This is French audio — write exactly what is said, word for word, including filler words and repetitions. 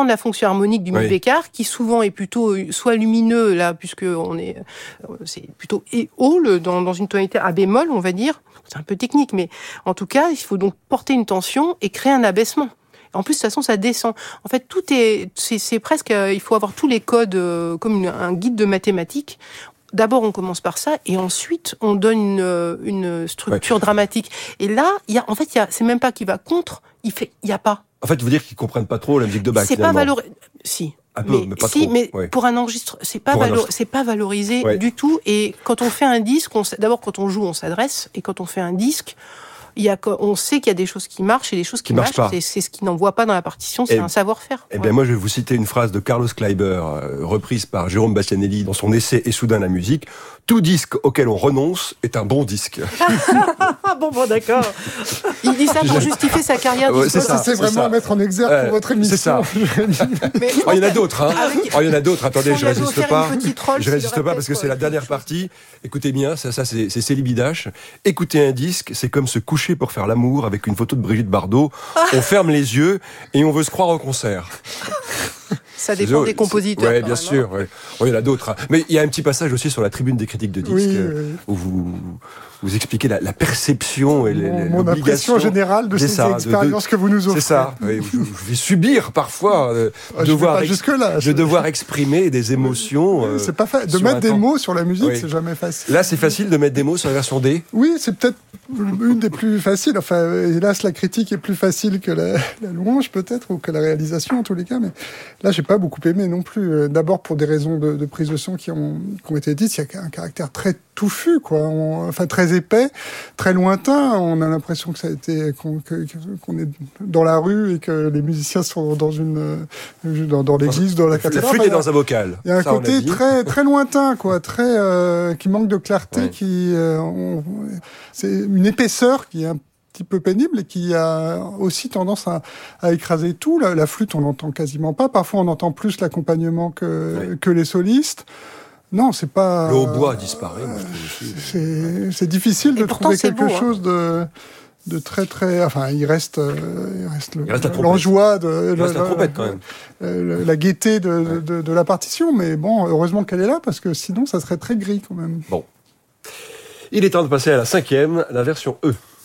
prendre la fonction harmonique du mi Oui. bécard, qui souvent est plutôt soit lumineux, là, puisque on est, c'est plutôt et haut, le, dans, dans une tonalité A bémol, on va dire. C'est un peu technique, mais en tout cas, il faut donc porter une tension et créer un abaissement. En plus, de toute façon, ça descend. En fait, tout est, c'est, c'est presque, il faut avoir tous les codes euh, comme une, un guide de mathématiques. D'abord, on commence par ça, et ensuite, on donne une, une structure ouais. dramatique. Et là, il y a, en fait, il y a, c'est même pas qu'il va contre, il fait, il y a pas. En fait, vous dire qu'ils comprennent pas trop la musique de Bach. C'est finalement. pas valorisé. Si. Un peu, mais, mais pas si, trop. mais ouais. pour un enregistrement, c'est pas Pour valo- un... c'est pas valorisé ouais. du tout. Et quand on fait un disque, on, d'abord quand on joue, on s'adresse, et quand on fait un disque, il y a, on sait qu'il y a des choses qui marchent et des choses qui, qui marchent pas. C'est, c'est ce qui n'en voit pas dans la partition, c'est et, un savoir-faire. Eh bien, moi, je vais vous citer une phrase de Carlos Kleiber, euh, reprise par Jérôme Bastianelli dans son essai Et soudain la musique. Tout disque auquel on renonce est un bon disque. bon, bon, d'accord. Il dit ça pour justifier sa carrière. Ouais, c'est ça, c'est, c'est vraiment ça. Mettre en exergue euh, pour votre émission. C'est ça. Mais, oh, il y en a d'autres, hein. Avec... Oh, il y en a d'autres. Attendez, je résiste pas. Je résiste pas parce que c'est la dernière partie. Écoutez bien, ça, ça, c'est, c'est Célibidache. Écouter un disque, c'est comme se coucher pour faire l'amour avec une photo de Brigitte Bardot. On ferme les yeux et on veut se croire au concert. Ça dépend des compositeurs. Oui, bien sûr. Ouais. Oh, il y en a d'autres. Hein. Mais il y a un petit passage aussi sur la tribune des critiques de disques oui, oui. où vous, vous expliquez la, la perception et les, mon, mon impression générale de ces ça, expériences de, de, que vous nous offrez. C'est ça. Oui, je, je vais subir parfois euh, oh, devoir, ex- jusque-là, je devoir exprimer des émotions. Euh, c'est pas fa- de mettre des temps. mots sur la musique, oui. c'est jamais facile. Là, c'est facile de mettre des mots sur la version D. Oui, c'est peut-être une des plus faciles. Enfin, hélas, la critique est plus facile que la, la louange, peut-être, ou que la réalisation, en tous les cas. Mais là, j'ai pas beaucoup aimé non plus. D'abord, pour des raisons de, de prise de son qui ont, qui ont été dites, il y a un caractère très touffu, quoi. On, enfin, très épais, très lointain. On a l'impression que ça a été, qu'on, que, qu'on est dans la rue et que les musiciens sont dans une, dans, dans l'église, dans la cathédrale. La flûte est dans un bocal. Il y a un ça, côté très, très lointain, quoi, très, euh, qui manque de clarté, ouais. qui, euh, on, c'est une épaisseur qui est un petit peu pénible et qui a aussi tendance à, à écraser tout. La, la flûte, on l'entend quasiment pas. Parfois, on entend plus l'accompagnement que, oui. que les solistes. Non, c'est pas... Le hautbois disparaît. Moi, je c'est, c'est difficile et de trouver quelque beau, chose hein. de, de très, très... Enfin, il reste, il reste, le, il reste la l'enjoie, de, il reste le, la trompette quand même. Le, la gaieté de, ouais. de, de, de la partition. Mais bon, heureusement qu'elle est là, parce que sinon, ça serait très gris quand même. Bon. Il est temps de passer à la cinquième, la version E.